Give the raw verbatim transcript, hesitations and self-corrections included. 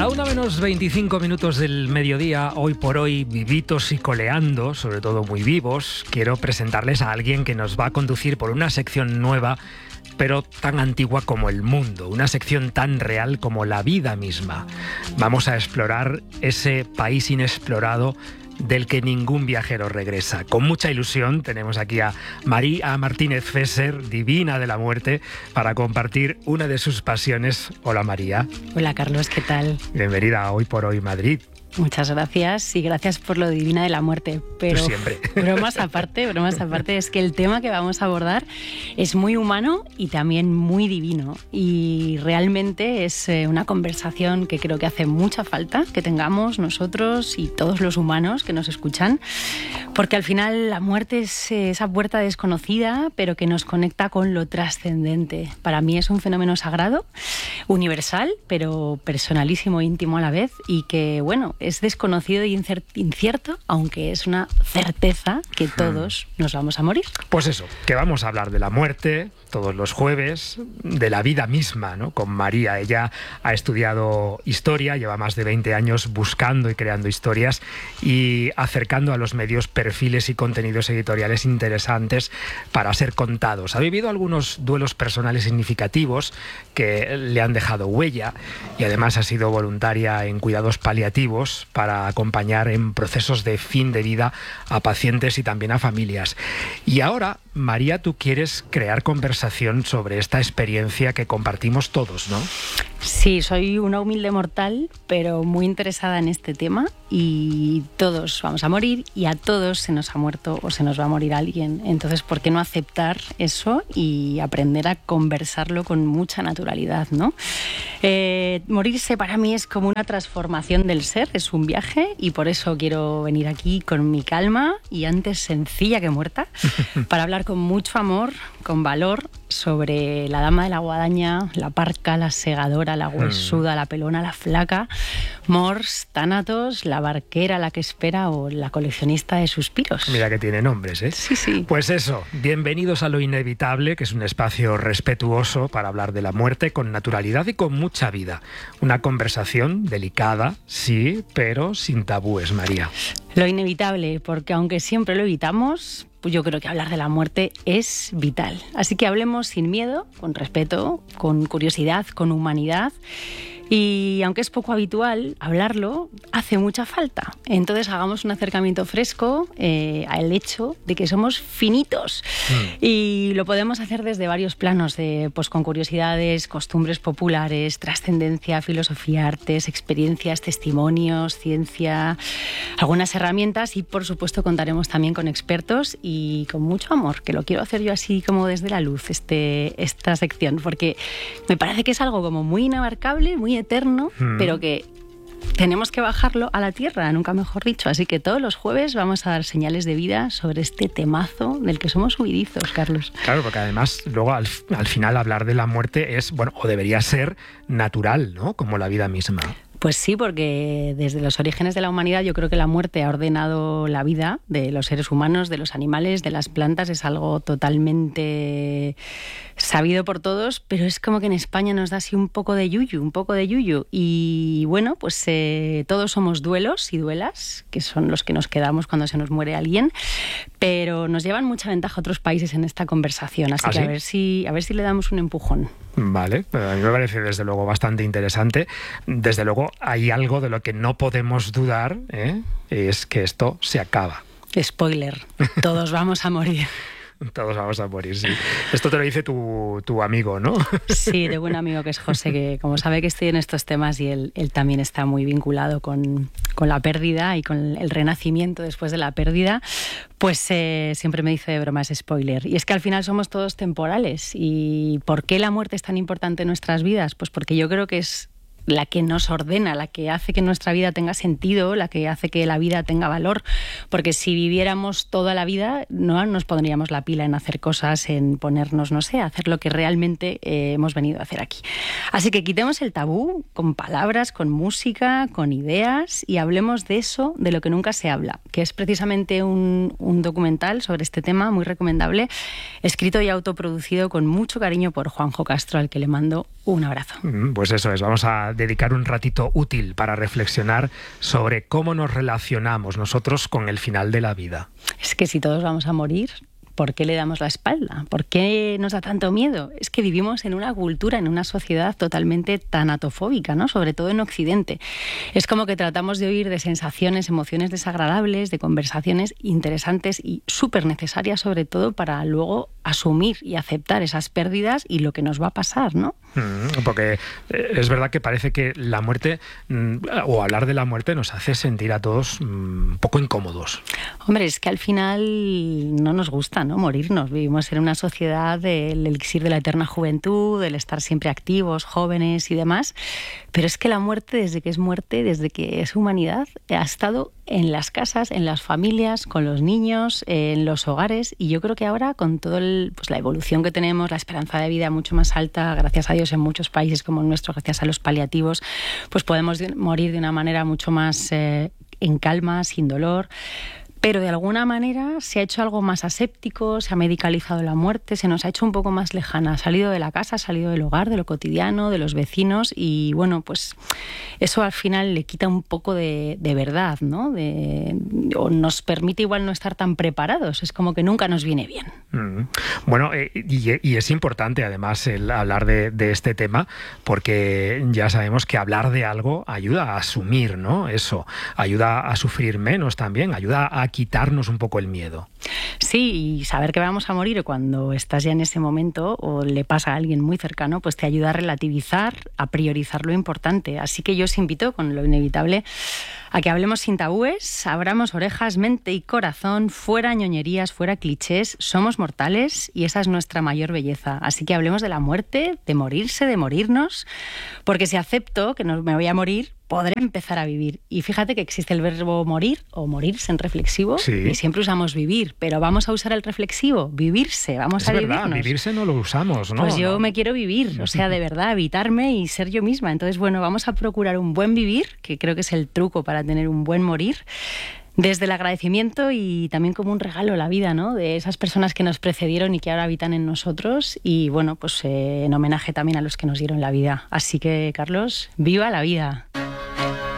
La una menos veinticinco minutos del mediodía, hoy por hoy, vivitos y coleando, sobre todo muy vivos, quiero presentarles a alguien que nos va a conducir por una sección nueva, pero tan antigua como el mundo, una sección tan real como la vida misma. Vamos a explorar ese país inexplorado del que ningún viajero regresa. Con mucha ilusión tenemos aquí a María Martínez Fesser, divina de la muerte, para compartir una de sus pasiones. Hola María. Hola Carlos, ¿qué tal? Bienvenida a Hoy por Hoy Madrid. Muchas gracias y gracias por lo divina de la muerte. Pero Tú siempre. bromas aparte, bromas aparte, es que el tema que vamos a abordar es muy humano y también muy divino. Y realmente es una conversación que creo que hace mucha falta que tengamos nosotros y todos los humanos que nos escuchan, porque al final la muerte es esa puerta desconocida, pero que nos conecta con lo trascendente. Para mí es un fenómeno sagrado, universal, pero personalísimo e íntimo a la vez, y que, bueno, es desconocido y incierto, aunque es una certeza que todos nos vamos a morir. Pues eso, que vamos a hablar de la muerte todos los jueves, de la vida misma, ¿no? Con María. Ella ha estudiado historia, lleva más de veinte años buscando y creando historias y acercando a los medios perfiles y contenidos editoriales interesantes para ser contados. Ha vivido algunos duelos personales significativos que le han dejado huella y además ha sido voluntaria en cuidados paliativos para acompañar en procesos de fin de vida a pacientes y también a familias. Y ahora, María, tú quieres crear conversación sobre esta experiencia que compartimos todos, ¿no? Sí, soy una humilde mortal, pero muy interesada en este tema, y todos vamos a morir y a todos se nos ha muerto o se nos va a morir alguien. Entonces, ¿por qué no aceptar eso y aprender a conversarlo con mucha naturalidad, ¿no? Eh, morirse para mí es como una transformación del ser, es un viaje, y por eso quiero venir aquí con mi calma y antes sencilla que muerta para hablar con mucho amor, con valor, sobre la dama de la guadaña, la parca, la segadora, la huesuda, la pelona, la flaca, Mors, Tánatos, la barquera, la que espera, o la coleccionista de suspiros. Mira que tiene nombres, ¿eh? Sí, sí. Pues eso, bienvenidos a Lo Inevitable, que es un espacio respetuoso para hablar de la muerte con naturalidad y con mucha vida. Una conversación delicada, sí, pero sin tabúes, María. Lo inevitable, porque aunque siempre lo evitamos, yo creo que hablar de la muerte es vital. Así que hablemos sin miedo, con respeto, con curiosidad, con humanidad. Y aunque es poco habitual hablarlo, hace mucha falta. Entonces hagamos un acercamiento fresco eh, al hecho de que somos finitos. Mm. Y lo podemos hacer desde varios planos, de, pues, con curiosidades, costumbres populares, trascendencia, filosofía, artes, experiencias, testimonios, ciencia, algunas herramientas, y por supuesto contaremos también con expertos y con mucho amor, que lo quiero hacer yo así como desde la luz, este, esta sección, porque me parece que es algo como muy inabarcable, muy eterno, mm. pero que tenemos que bajarlo a la tierra, nunca mejor dicho. Así que todos los jueves vamos a dar señales de vida sobre este temazo del que somos huidizos, Carlos. Claro, porque además luego al, al final hablar de la muerte es, bueno, o debería ser natural, ¿no? Como la vida misma. Pues sí, porque desde los orígenes de la humanidad yo creo que la muerte ha ordenado la vida de los seres humanos, de los animales, de las plantas. Es algo totalmente sabido por todos, pero es como que en España nos da así un poco de yuyu, un poco de yuyu. Y bueno, pues eh, todos somos duelos y duelas, que son los que nos quedamos cuando se nos muere alguien, pero nos llevan mucha ventaja otros países en esta conversación. Así ¿Ah, que sí? a ver si, a ver si le damos un empujón. Vale, a mí me parece desde luego bastante interesante. Desde luego hay algo de lo que no podemos dudar, ¿eh? Es que esto se acaba. Spoiler, todos vamos a morir. Todos vamos a morir, sí. Esto te lo dice tu, tu amigo, ¿no? Sí, de buen amigo que es José, que como sabe que estoy en estos temas y él, él también está muy vinculado con, con la pérdida y con el renacimiento después de la pérdida, pues eh, siempre me dice de broma ese spoiler. Y es que al final somos todos temporales. ¿Y por qué la muerte es tan importante en nuestras vidas? Pues porque yo creo que es la que nos ordena, la que hace que nuestra vida tenga sentido, la que hace que la vida tenga valor, porque si viviéramos toda la vida no nos pondríamos la pila en hacer cosas, en ponernos, no sé, a hacer lo que realmente eh, hemos venido a hacer aquí. Así que quitemos el tabú con palabras, con música, con ideas, y hablemos de eso, de lo que nunca se habla, que es precisamente un, un documental sobre este tema muy recomendable, escrito y autoproducido con mucho cariño por Juanjo Castro, al que le mando un abrazo. Pues eso es, vamos a dedicar un ratito útil para reflexionar sobre cómo nos relacionamos nosotros con el final de la vida. Es que si todos vamos a morir, ¿por qué le damos la espalda? ¿Por qué nos da tanto miedo? Es que vivimos en una cultura, en una sociedad totalmente tanatofóbica, ¿no? Sobre todo en Occidente. Es como que tratamos de huir de sensaciones, emociones desagradables, de conversaciones interesantes y súper necesarias, sobre todo para luego asumir y aceptar esas pérdidas y lo que nos va a pasar, ¿no? Mm, porque es verdad que parece que la muerte, mm, o hablar de la muerte, nos hace sentir a todos mm, un poco incómodos. Hombre, es que al final no nos gusta, ¿no? Morirnos. Vivimos en una sociedad del elixir de la eterna juventud, del estar siempre activos, jóvenes y demás. Pero es que la muerte, desde que es muerte, desde que es humanidad, ha estado en las casas, en las familias, con los niños, en los hogares. Y yo creo que ahora, con toda pues, la evolución que tenemos, la esperanza de vida mucho más alta, gracias a Dios en muchos países como el nuestro, gracias a los paliativos, pues podemos morir de una manera mucho más eh, en calma, sin dolor. Pero de alguna manera se ha hecho algo más aséptico, se ha medicalizado la muerte, se nos ha hecho un poco más lejana. Ha salido de la casa, ha salido del hogar, de lo cotidiano, de los vecinos y bueno, pues eso al final le quita un poco de, de verdad, ¿no? De, o nos permite igual no estar tan preparados. Es como que nunca nos viene bien. Mm. Bueno, eh, y, y es importante además el hablar de, de este tema porque ya sabemos que hablar de algo ayuda a asumir, ¿no? Eso, ayuda a sufrir menos también, ayuda a quitarnos un poco el miedo. Sí, y saber que vamos a morir cuando estás ya en ese momento o le pasa a alguien muy cercano, pues te ayuda a relativizar, a priorizar lo importante. Así que yo os invito, con lo inevitable, a que hablemos sin tabúes, abramos orejas, mente y corazón, fuera ñoñerías, fuera clichés, somos mortales y esa es nuestra mayor belleza. Así que hablemos de la muerte, de morirse, de morirnos, porque si acepto que no me voy a morir, podré empezar a vivir. Y fíjate que existe el verbo morir o morirse en reflexivo, sí. Y siempre usamos vivir, pero vamos a usar el reflexivo, vivirse, vamos es a verdad, vivirnos. Vivirse no lo usamos, ¿no? Pues yo no. me quiero vivir, o sea, de verdad, habitarme y ser yo misma. Entonces, bueno, vamos a procurar un buen vivir, que creo que es el truco para tener un buen morir, desde el agradecimiento y también como un regalo a la vida, ¿no? De esas personas que nos precedieron y que ahora habitan en nosotros y, bueno, pues eh, en homenaje también a los que nos dieron la vida. Así que, Carlos, ¡viva la vida!